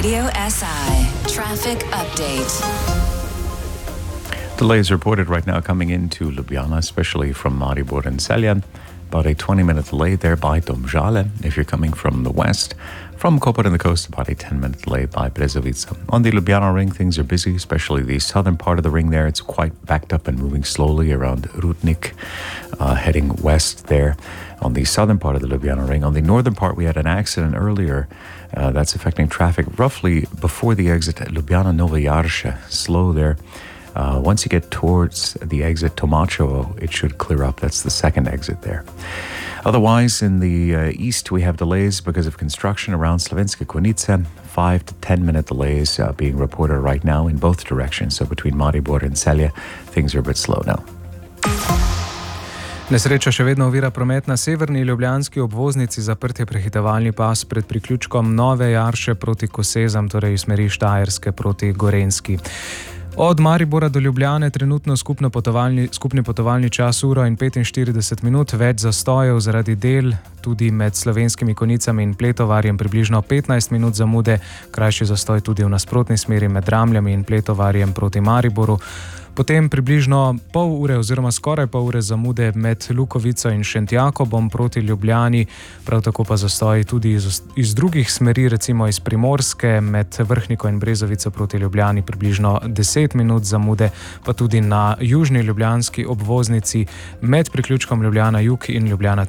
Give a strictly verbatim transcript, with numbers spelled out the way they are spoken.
Radio S I traffic update. Delays reported right now coming into Ljubljana, especially from Maribor and Celje. About a twenty-minute delay there by Domžale. If you're coming from the west, from Koper and the coast, about a ten-minute delay by Brezovica. On the Ljubljana ring, things are busy, especially the southern part of the ring there. It's quite backed up and moving slowly around Rudnik, uh, heading west there on the southern part of the Ljubljana ring. On the northern part, we had an accident earlier uh, that's affecting traffic roughly before the exit at Ljubljana Nova Jarsha. Slow there. Uh, once you get towards the exit Tomačevo, it should clear up. That's the second exit there. Otherwise, in the uh, east, we have delays because of construction around Slovenske Konjice. Five to ten minute delays uh, being reported right now in both directions. So between Maribor and Celje, things are a bit slow now. Nesreča še vedno ovira promet na severni ljubljanski obvoznici, zaprt je prehitevalni pas pred priključkom Nove Jarše proti Kosezam, torej iz smeri Štajerske proti Gorenjski. Od Maribora do Ljubljane trenutno skupno potovalni, skupni potovalni čas uro in petinštirideset minut, več zastojev zaradi del, tudi med Slovenskimi Konjicami in Pletovarjem približno petnajst minut zamude, krajši zastoj tudi v nasprotni smeri med Dramljami in Pletovarjem proti Mariboru. Potem približno pol ure oziroma skoraj pol ure zamude med Lukovico in Šentjakobom proti Ljubljani, prav tako pa zastoj tudi iz, iz drugih smeri, recimo iz Primorske, med Vrhniko in Brezovico proti Ljubljani približno deset minut zamude, pa tudi na južni ljubljanski obvoznici med priključkom Ljubljana Jug in Ljubljana